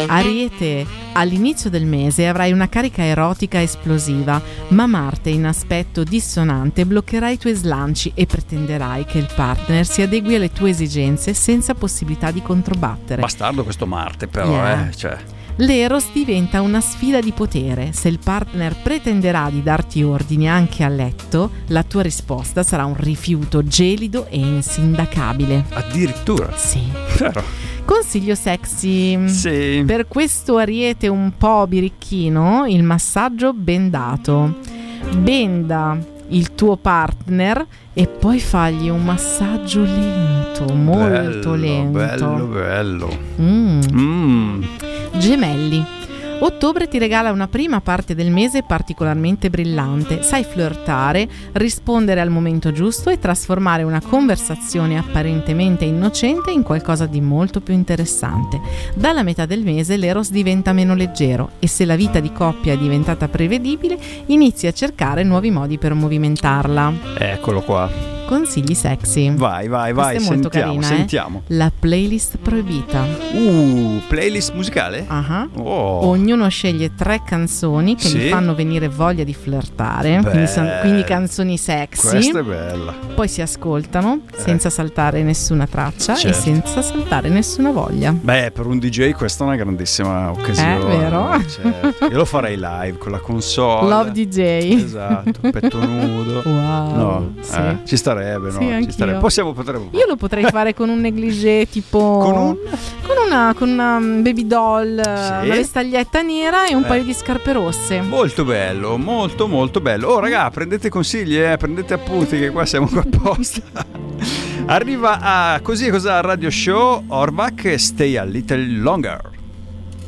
Ariete, all'inizio del mese avrai una carica erotica esplosiva, ma Marte in aspetto dissonante bloccherà i tuoi slanci e pretenderai che il partner si adegui alle tue esigenze senza possibilità di controbattere. Bastardo questo Marte però, cioè. L'Eros diventa una sfida di potere. Se il partner pretenderà di darti ordini anche a letto, la tua risposta sarà un rifiuto gelido e insindacabile. Addirittura? Sì. Vero. Consiglio sexy. Sì. Per questo Ariete un po' birichino, il massaggio bendato. Benda il tuo partner e poi fagli un massaggio lento, molto lento. Bello. Gemelli. Ottobre ti regala una prima parte del mese particolarmente brillante. Sai flirtare, rispondere al momento giusto e trasformare una conversazione apparentemente innocente in qualcosa di molto più interessante. Dalla metà del mese l'Eros diventa meno leggero e se la vita di coppia è diventata prevedibile, inizi a cercare nuovi modi per movimentarla. Eccolo qua. Consigli sexy. Vai, Questa è molto carina, sentiamo. La playlist proibita. Playlist musicale? Ognuno sceglie 3 canzoni che gli fanno venire voglia di flirtare, quindi canzoni sexy. Questa è bella. Poi si ascoltano senza saltare nessuna traccia e senza saltare nessuna voglia. Beh, per un DJ questa è una grandissima occasione. Vero? Certo. Io lo farei live con la console. Love DJ. Esatto, petto nudo. Wow. No, sì. Ci starebbe, no? Sì, Ci starebbe. Potremmo. Io lo potrei fare con un negligé tipo con una baby doll, una vestaglietta nera e un paio di scarpe rosse. Molto bello, molto molto bello. Oh raga, prendete consigli, prendete appunti che qua siamo qua apposta. Arriva a Così e Cos'ha Radio Show, Orvac, Stay a Little Longer.